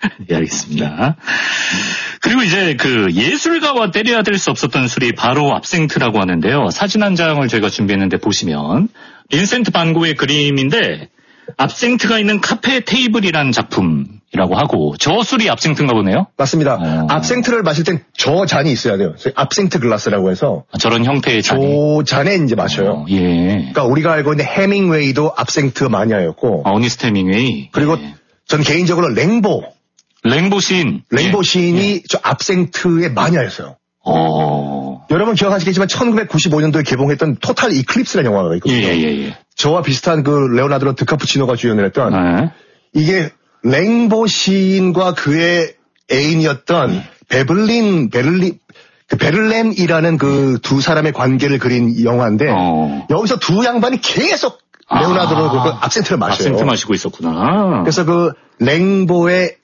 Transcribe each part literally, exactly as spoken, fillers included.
예, 알겠습니다. 그리고 이제 그 예술가와 때려야 될 수 없었던 술이 바로 압생트라고 하는데요. 사진 한 장을 저희가 준비했는데 보시면 빈센트 반 고흐의 그림인데 압생트가 있는 카페 테이블이라는 작품이라고 하고 저 술이 압생트인가 보네요. 맞습니다. 어. 압생트를 마실 땐 저 잔이 있어야 돼요. 압생트 글라스라고 해서 아, 저런 형태의 잔이. 저 잔에 이제 마셔요. 어, 예. 그러니까 우리가 알고 있는 해밍웨이도 압생트 마니아였고. 어, 어니스트 해밍웨이. 그리고 예. 전 개인적으로 랭보. 랭보 시인. 랭보 예. 시인이 예. 저 압생트의 마니아였어요. 어. 여러분 기억하시겠지만 천구백구십오 년도에 개봉했던 토탈 이클립스라는 영화가 있거든요. 예, 예, 예. 저와 비슷한 그 레오나르도 드카푸치노가 주연을 했던 네. 이게 랭보 시인과 그의 애인이었던 음. 베블린 베를린 그 베를렘이라는 그 두 사람의 관계를 그린 영화인데 어. 여기서 두 양반이 계속 레오나르도 아. 그 압센트를 마셔요. 압센트 마시고 있었구나. 그래서 그 랭보의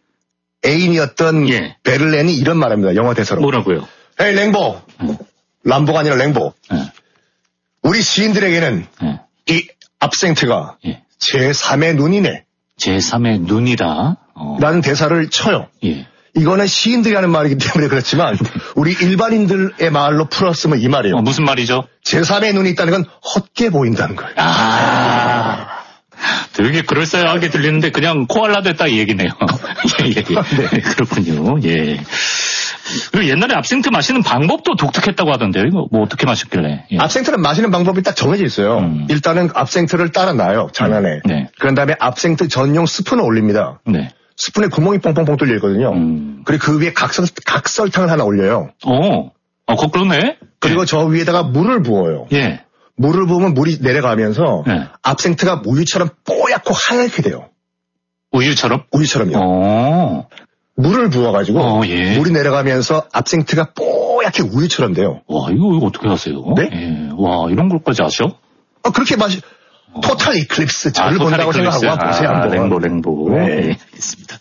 애인이었던 예. 베를렌이 이런 말합니다. 영화 대사로. 뭐라고요? 에이 랭보. 음. 람보가 아니라 랭보. 예. 우리 시인들에게는 예. 이 압생트가 예. 제삼의 눈이네. 제삼의 눈이다. 어. 라는 대사를 쳐요. 예. 이거는 시인들이 하는 말이기 때문에 그렇지만 우리 일반인들의 말로 풀었으면 이 말이에요. 어, 무슨 말이죠? 제삼의 눈이 있다는 건 헛게 보인다는 거예요. 아. 되게 그럴싸하게 들리는데 그냥 코알라 됐다 이 얘기네요. 예, 예, 예. 네. 그렇군요. 예. 그리고 옛날에 압생트 마시는 방법도 독특했다고 하던데요. 이거 뭐 어떻게 마셨길래? 예. 압생트는 마시는 방법이 딱 정해져 있어요. 음. 일단은 압생트를 따라 놔요. 잔 안에. 네. 그런 다음에 압생트 전용 스푼을 올립니다. 네. 스푼에 구멍이 뻥뻥뻥 뚫려 있거든요. 음. 그리고 그 위에 각설, 각설탕을 하나 올려요. 오. 아, 거 그러네. 그리고 예. 저 위에다가 물을 부어요. 예. 물을 부으면 물이 내려가면서 예. 압생트가 우유처럼 뽀얗고 하얗게 돼요. 우유처럼? 우유처럼요. 오. 물을 부어가지고 어, 예. 물이 내려가면서 압생트가 뽀얗게 우유처럼 돼요. 와, 이거, 이거 어떻게 하세요? 네? 예. 와, 이런 걸까지 아셔? 아, 그렇게 마시, 어. 토탈 이클립스 저를 아, 본다고 생각하고 와 보세요. 아, 한번. 랭보, 랭보. 네. 네, 알겠습니다.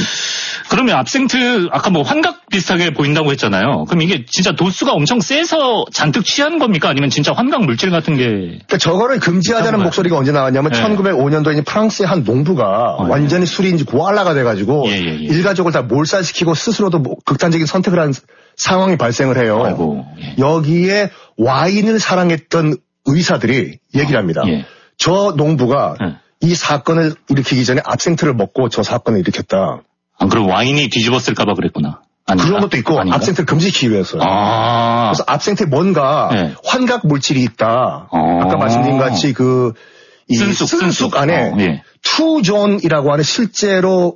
그러면 압생트, 아까 뭐 환각 비슷하게 보인다고 했잖아요. 그럼 이게 진짜 도수가 엄청 세서 잔뜩 취한 겁니까? 아니면 진짜 환각 물질 같은 게. 그러니까 저거를 금지하자는 목소리가 언제 나왔냐면 네. 천구백오 년도에 프랑스의 한 농부가 어, 완전히 술이 이제 고알라가 돼가지고 예, 예, 예. 일가족을 다 몰살시키고 스스로도 뭐 극단적인 선택을 한 상황이 발생을 해요. 아이고, 예. 여기에 와인을 사랑했던 의사들이 얘기를 합니다. 예. 저 농부가 예. 이 사건을 일으키기 전에 압생트를 먹고 저 사건을 일으켰다. 아, 그럼 와인이 뒤집었을까봐 그랬구나. 아닌가? 그런 것도 있고 아닌가? 압생트를 금지시키기 위해서요. 아~ 그래서 압생트에 뭔가 네. 환각 물질이 있다. 아~ 아까 말씀드린 같이 그 이 쓴쑥, 쓴쑥, 쓴쑥 안에 어, 예. 투존이라고 하는 실제로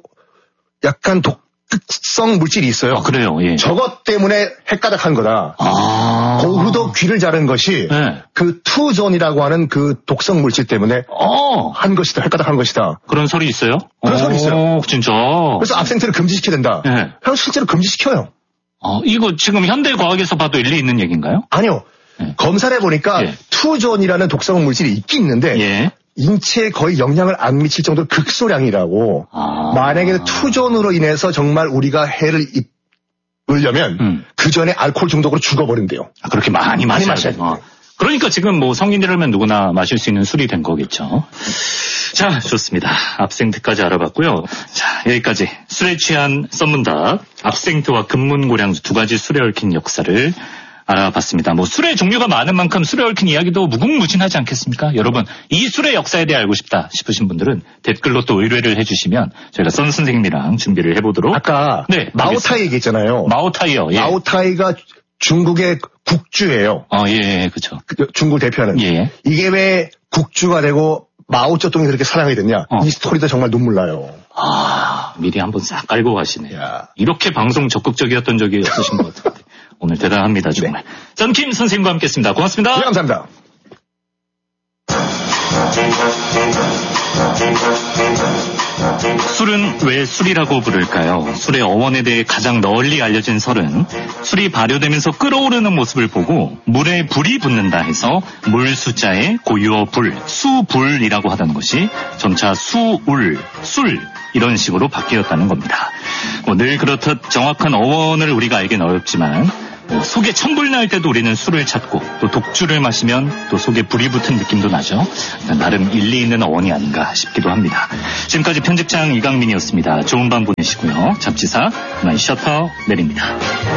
약간 독특성 물질이 있어요. 아, 그래요. 예. 저것 때문에 헷가닥한 거다. 아~ 고흐도 귀를 자른 것이 네. 그 투존이라고 하는 그 독성 물질 때문에 어~ 한 것이다. 헷가닥한 것이다. 그런 설이 있어요? 그런 설이 있어요. 진짜. 그래서 압생트를 금지시켜야 된다. 네. 그럼 실제로 금지시켜요. 아, 이거 지금 현대 과학에서 봐도 일리 있는 얘기인가요? 아니요. 네. 검사를 해보니까 예. 투존이라는 독성 물질이 있긴 있는데 예. 인체에 거의 영향을 안 미칠 정도로 극소량이라고. 아~ 만약에 투존으로 인해서 정말 우리가 해를 입으려면 음. 그 전에 알코올 중독으로 죽어버린대요. 아, 그렇게 많이 많이 마셔야 돼요. 어. 그러니까 지금 뭐 성인이라면 누구나 마실 수 있는 술이 된 거겠죠. 자, 좋습니다. 압생트까지 알아봤고요. 자, 여기까지 술에 취한 썬문답, 압생트와 금문고량주 두 가지 술에 얽힌 역사를 알아봤습니다. 뭐 술의 종류가 많은 만큼 술에 얽힌 이야기도 무궁무진하지 않겠습니까? 여러분, 이 술의 역사에 대해 알고 싶다 싶으신 분들은 댓글로 또 의뢰를 해주시면 저희가 선 선생님이랑 준비를 해보도록. 아까 네, 마오타이 얘기했잖아요. 마오타이요. 예. 마오타이가 중국의 국주예요. 어, 예, 그렇죠. 중국 대표하는. 예. 이게 왜 국주가 되고 마오쩌둥이 그렇게 사랑하게 됐냐? 어. 이 스토리도 정말 눈물 나요. 아, 미리 한번 싹 깔고 가시네요. 야. 이렇게 방송 적극적이었던 적이 없으신 것 같은데. 오늘 대단합니다, 정말. 네. 썬킴 선생님과 함께했습니다. 고맙습니다. 네, 감사합니다. 술은 왜 술이라고 부를까요? 술의 어원에 대해 가장 널리 알려진 설은 술이 발효되면서 끓어오르는 모습을 보고 물에 불이 붙는다 해서 물 숫자에 고유어 불, 수불이라고 하던 것이 점차 수울, 술 이런 식으로 바뀌었다는 겁니다. 뭐 늘 그렇듯 정확한 어원을 우리가 알긴 어렵지만 뭐 속에 천불 날 때도 우리는 술을 찾고 또 독주를 마시면 또 속에 불이 붙은 느낌도 나죠. 나름 일리 있는 어원이 아닌가 싶기도 합니다. 지금까지 편집장 이강민이었습니다. 좋은 밤 보내시고요. 잡지사 그만 셔터 내립니다.